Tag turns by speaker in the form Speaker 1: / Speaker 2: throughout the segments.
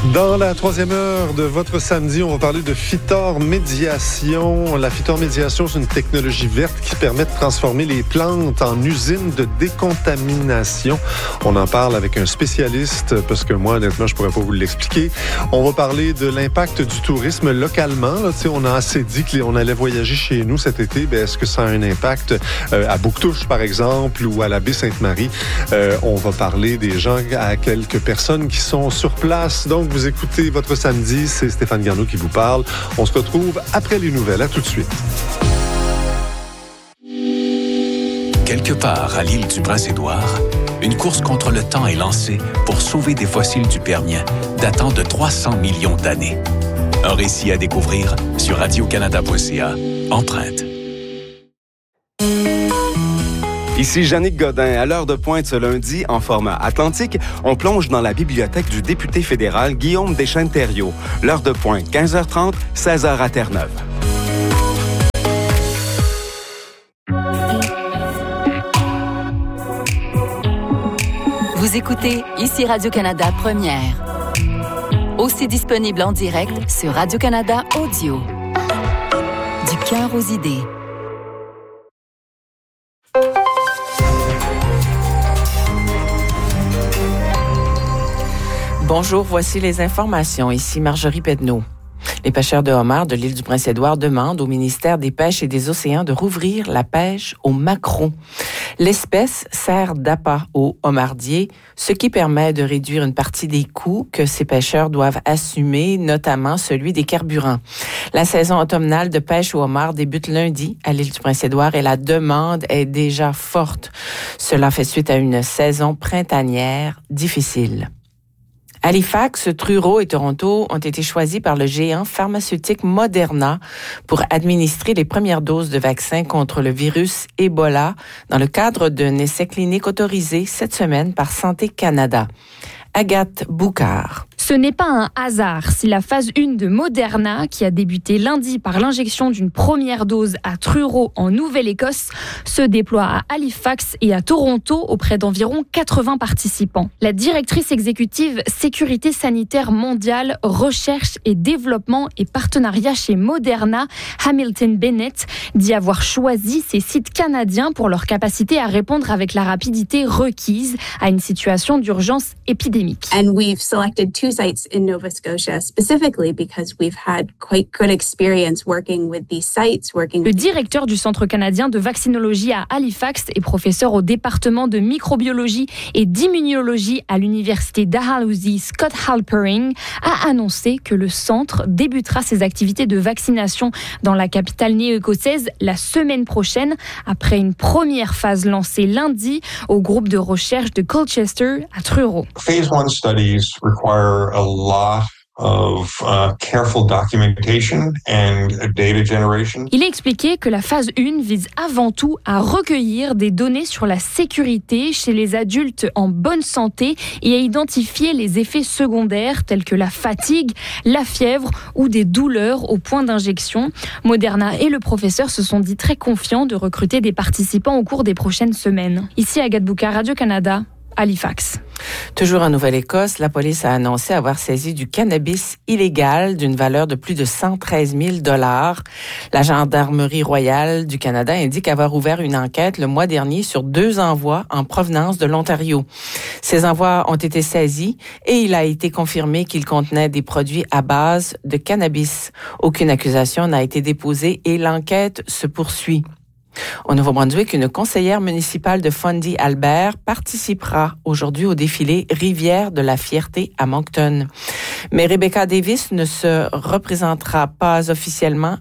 Speaker 1: Dans la troisième heure de votre samedi, on va parler de phytormédiation. La phytormédiation, c'est une technologie verte qui permet de transformer les plantes en usines de décontamination. On en parle avec un spécialiste parce que moi, honnêtement, je pourrais pas vous l'expliquer. On va parler de l'impact du tourisme localement. Là, on a assez dit qu'on allait voyager chez nous cet été. Est-ce que ça a un impact à Bouctouche, par exemple, ou à la baie Sainte-Marie? On va parler des gens, à quelques personnes qui sont sur place. Donc, vous écoutez votre samedi, c'est Stéphane Garneau qui vous parle. On se retrouve après les nouvelles. À tout de suite.
Speaker 2: Quelque part à l'île du Prince-Édouard, une course contre le temps est lancée pour sauver des fossiles du Permien datant de 300 millions d'années. Un récit à découvrir sur radiocanada.ca. Empreinte.
Speaker 3: Ici Yannick Godin. À l'heure de pointe ce lundi, en format atlantique, on plonge dans la bibliothèque du député fédéral Guillaume Deschênes-Thériault. L'heure de pointe, 15h30, 16h à Terre-Neuve.
Speaker 4: Vous écoutez ici Radio-Canada Première. Aussi disponible en direct sur Radio-Canada Audio. Du cœur aux idées.
Speaker 5: Bonjour, voici les informations. Ici Marjorie Pedneau. Les pêcheurs de homards de l'île du Prince-Édouard demandent au ministère des Pêches et des Océans de rouvrir la pêche au maquereau. L'espèce sert d'appât aux homardiers, ce qui permet de réduire une partie des coûts que ces pêcheurs doivent assumer, notamment celui des carburants. La saison automnale de pêche au homard débute lundi à l'île du Prince-Édouard et la demande est déjà forte. Cela fait suite à une saison printanière difficile. Halifax, Truro et Toronto ont été choisis par le géant pharmaceutique Moderna pour administrer les premières doses de vaccins contre le virus Ebola dans le cadre d'un essai clinique autorisé cette semaine par Santé Canada. Agathe Boucard.
Speaker 6: Ce n'est pas un hasard si la phase 1 de Moderna, qui a débuté lundi par l'injection d'une première dose à Truro en Nouvelle-Écosse, se déploie à Halifax et à Toronto auprès d'environ 80 participants. La directrice exécutive Sécurité sanitaire mondiale, recherche et développement et partenariat chez Moderna, Hamilton Bennett, dit avoir choisi ces sites canadiens pour leur capacité à répondre avec la rapidité requise à une situation d'urgence épidémique.
Speaker 7: And we've selected two sites in Nova Scotia specifically because we've had quite good experience working with these sites.
Speaker 6: Le directeur du Centre canadien de vaccinologie à Halifax et professeur au département de microbiologie et d'immunologie à l'université Dalhousie, Scott Halpering, a annoncé que le centre débutera ses activités de vaccination dans la capitale néo-écossaise la semaine prochaine, après une première phase lancée lundi au groupe de recherche de Colchester à Truro.
Speaker 8: Phase 1 studies require a lot of careful documentation and data generation.
Speaker 6: Il a expliqué que la phase 1 vise avant tout à recueillir des données sur la sécurité chez les adultes en bonne santé et à identifier les effets secondaires tels que la fatigue, la fièvre ou des douleurs au point d'injection. Moderna et le professeur se sont dit très confiants de recruter des participants au cours des prochaines semaines. Ici Agathe Boucard, Radio-Canada. Halifax.
Speaker 5: Toujours en Nouvelle-Écosse, la police a annoncé avoir saisi du cannabis illégal d'une valeur de plus de 113 000 $. La Gendarmerie royale du Canada indique avoir ouvert une enquête le mois dernier sur 2 envois en provenance de l'Ontario. Ces envois ont été saisis et il a été confirmé qu'ils contenaient des produits à base de cannabis. Aucune accusation n'a été déposée et l'enquête se poursuit. Au Nouveau-Brunswick, une conseillère municipale de Fundy-Albert participera aujourd'hui au défilé Rivière de la Fierté à Moncton. Mais Rebecca Davis ne représentera pas officiellement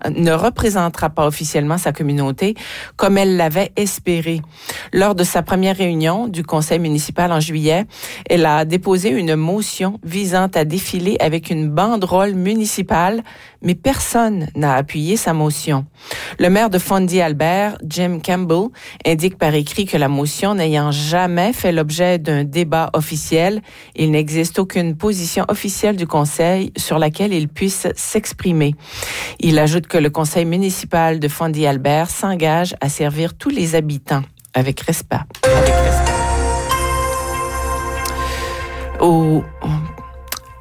Speaker 5: sa communauté comme elle l'avait espéré. Lors de sa première réunion du conseil municipal en juillet, elle a déposé une motion visant à défiler avec une banderole municipale, mais personne n'a appuyé sa motion. Le maire de Fundy-Albert, Jim Campbell, indique par écrit que la motion n'ayant jamais fait l'objet d'un débat officiel, il n'existe aucune position officielle du conseil sur laquelle il puisse s'exprimer. Il ajoute que le conseil municipal de Fundy-Albert s'engage à servir tous les habitants avec respect.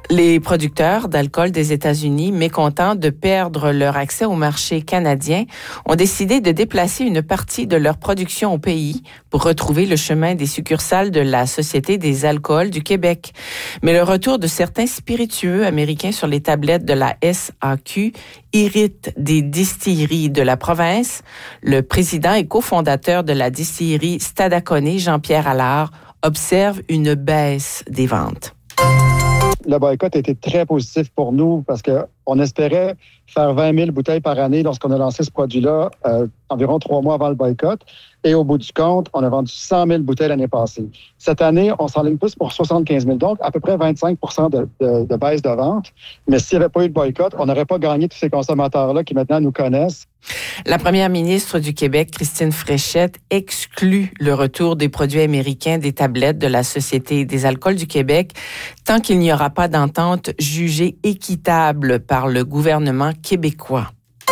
Speaker 5: Les producteurs d'alcool des États-Unis, mécontents de perdre leur accès au marché canadien, ont décidé de déplacer une partie de leur production au pays pour retrouver le chemin des succursales de la Société des alcools du Québec. Mais le retour de certains spiritueux américains sur les tablettes de la SAQ irrite des distilleries de la province. Le président et cofondateur de la distillerie Stadacone, Jean-Pierre Allard, observe une baisse des ventes.
Speaker 9: Le boycott a été très positif pour nous parce qu'on espérait faire 20 000 bouteilles par année lorsqu'on a lancé ce produit-là environ 3 mois avant le boycott. Et au bout du compte, on a vendu 100 000 bouteilles l'année passée. Cette année, on s'enligne plus pour 75 000, donc à peu près 25 de baisse de vente. Mais s'il n'y avait pas eu de boycott, on n'aurait pas gagné tous ces consommateurs-là qui maintenant nous connaissent.
Speaker 5: La première ministre du Québec, Christine Fréchette, exclut le retour des produits américains des tablettes de la Société des alcools du Québec tant qu'il n'y aura pas d'entente jugée équitable par le gouvernement québécois.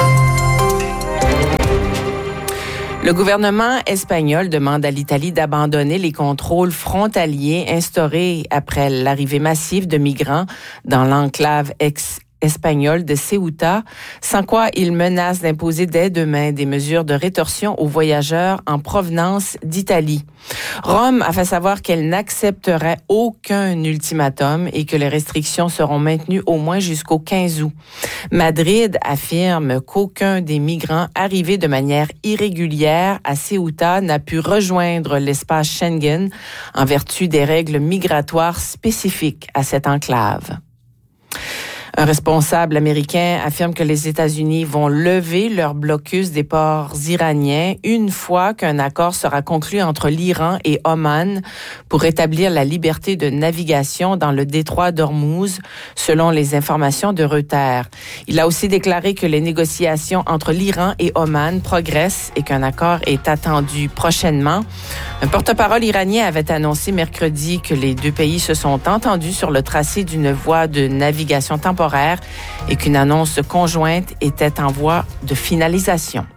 Speaker 5: Le gouvernement espagnol demande à l'Italie d'abandonner les contrôles frontaliers instaurés après l'arrivée massive de migrants dans l'enclave espagnole de Ceuta, sans quoi il menace d'imposer dès demain des mesures de rétorsion aux voyageurs en provenance d'Italie. Rome a fait savoir qu'elle n'accepterait aucun ultimatum et que les restrictions seront maintenues au moins jusqu'au 15 août. Madrid affirme qu'aucun des migrants arrivés de manière irrégulière à Ceuta n'a pu rejoindre l'espace Schengen en vertu des règles migratoires spécifiques à cette enclave. Un responsable américain affirme que les États-Unis vont lever leur blocus des ports iraniens une fois qu'un accord sera conclu entre l'Iran et Oman pour rétablir la liberté de navigation dans le détroit d'Ormuz, selon les informations de Reuters. Il a aussi déclaré que les négociations entre l'Iran et Oman progressent et qu'un accord est attendu prochainement. Un porte-parole iranien avait annoncé mercredi que les deux pays se sont entendus sur le tracé d'une voie de navigation temporaire et qu'une annonce conjointe était en voie de finalisation.